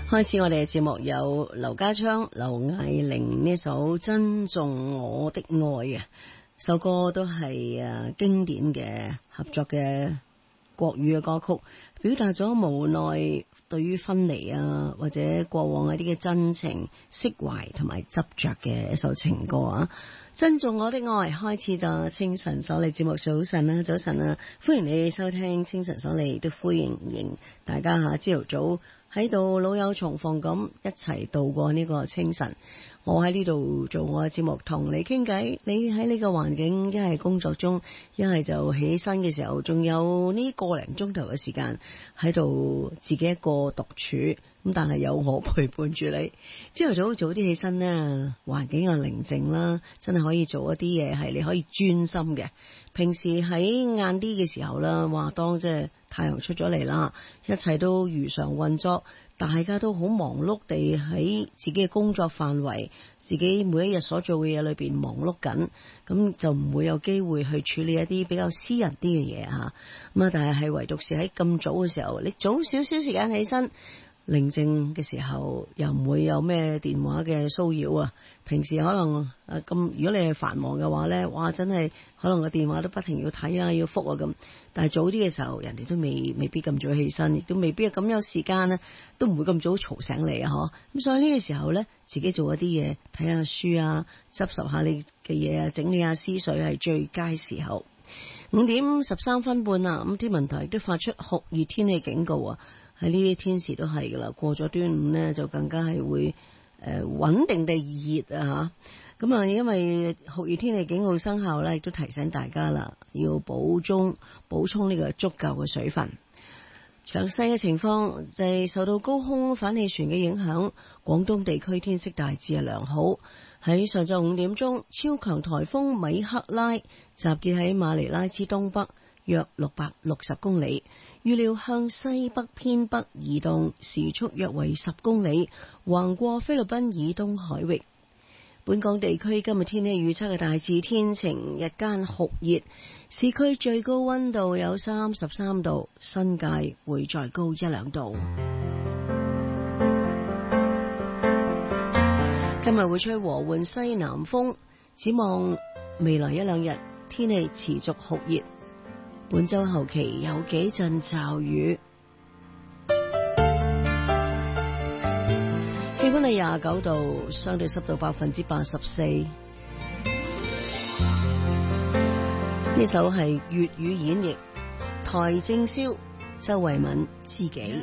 開始我哋嘅節目，有劉家昌、劉艾玲呢首《珍重我的愛》啊，首歌都係經典嘅合作嘅國語嘅歌曲，表達咗無奈對於分離啊或者過往一啲嘅真情釋懷同埋執着嘅一首情歌啊。珍重我的愛，開始咗清晨所利節目。早晨啊，早晨啊，歡迎你收聽清晨所利，都歡迎大家吓朝頭早喺度老友重逢咁一齊度過呢個清晨。我喺呢度做我嘅節目，同你傾偈。你喺呢個環境，一係工作中，一係就起身嘅時候，仲有呢個零鐘頭嘅時間喺度自己一個獨處。咁但係有我陪伴住你。朝頭早啲起身呢，環境又寧靜啦，真係可以做一啲嘢係你可以專心嘅。平時喺晏啲嘅時候啦，話當即係太陽出咗嚟啦，一切都如常運作，大家都好忙碌地喺自己嘅工作範圍，自己每一日所做嘅嘢裏邊忙碌緊，咁就唔會有機會去處理一啲比較私人啲嘅嘢吓。咁啊，但係唯獨是喺咁早嘅時候，你早少少時間起身，寧靜嘅時候又唔會有咩電話嘅騷擾啊。平時可能咁，如果你係繁忙嘅話呢，哇，真係可能個電話都不停要睇啊，要覆啊咁。但係早啲嘅時候，人哋都未必咁早起身，亦都未必咁有時間呢，都唔會咁早嘈醒你啊。嗬，咁所以呢個時候呢，自己做一啲嘢，睇下書啊，執拾下你嘅嘢啊，整理下思緒係最佳時候。5:13啦，咁天文台都發出酷熱天氣警告啊。喺呢啲天時都係噶啦，過咗端午呢，就更加係會穩定地熱啊吓。咁啊，因為酷熱天氣警告生效咧，亦都提醒大家啦，要補充呢個足夠嘅水分。詳細嘅情況就係受到高空反氣旋嘅影響，廣東地區天色大致係良好。喺上晝5點鐘，超強颱風米克拉集結喺馬尼拉之東北約660公里，預料向西北偏北移動，時速約為10公里，橫過菲律賓以東海域。本港地區今日天氣預測係大致天晴，日間酷熱，市區最高溫度有33度，新界會再高1-2度。今日會吹和緩西南風，展望未來1-2日天氣持續酷熱，本周後期有幾陣驟雨。氣溫係29度，相對濕度84%。呢首係粵語演繹，邰正宵、周慧敏知己。